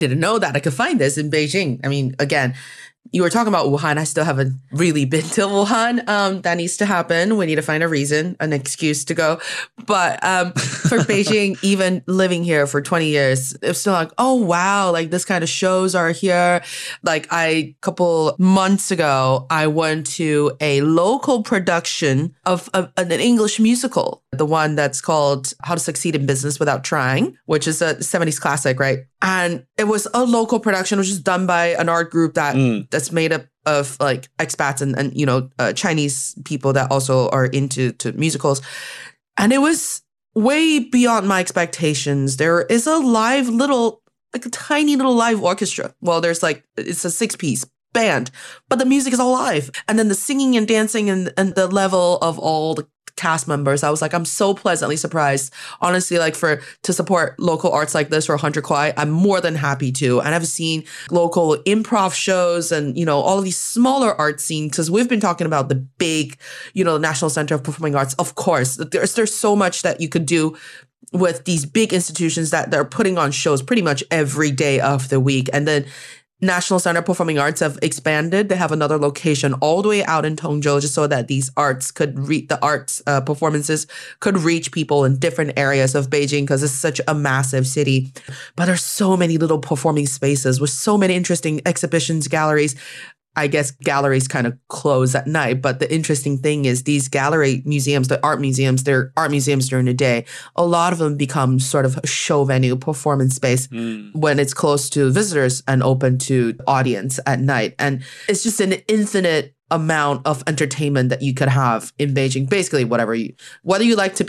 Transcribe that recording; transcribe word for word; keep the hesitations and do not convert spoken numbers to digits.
didn't know that I could find this in Beijing. I mean, again, you were talking about Wuhan. I still haven't really been to Wuhan. Um, that needs to happen. We need to find a reason, an excuse to go. But um, for Beijing, even living here for twenty years, it's still like, oh, wow, like this kind of shows are here. Like I, a couple months ago, I went to a local production of, of an English musical, the one that's called How to Succeed in Business Without Trying, which is a seventies classic, right? And it was a local production, which is done by an art group that mm. that's made up of like expats and, and you know, uh, Chinese people that also are into to musicals. And it was way beyond my expectations. There is a live little, like a tiny little live orchestra. Well, there's like, it's a six piece band, but the music is all live. And then the singing and dancing and, and the level of all the cast members, I was like, I'm so pleasantly surprised. Honestly, like for to support local arts like this or one hundred Kwai, I'm more than happy to. And I've seen local improv shows and, you know, all of these smaller art scenes, because we've been talking about the big, you know, the National Center of Performing Arts. Of course, there's there's so much that you could do with these big institutions that they're putting on shows pretty much every day of the week. And then National Center of Performing Arts have expanded. They have another location all the way out in Tongzhou, just so that these arts could reach, the arts uh, performances could reach people in different areas of Beijing, because it's such a massive city. But there's so many little performing spaces with so many interesting exhibitions, galleries. I guess galleries kind of close at night, but the interesting thing is these gallery museums, the art museums, they're art museums during the day. A lot of them become sort of a show venue, performance space mm. when it's close to visitors and open to audience at night. And it's just an infinite amount of entertainment that you could have in Beijing. Basically, whatever you, whether you like to be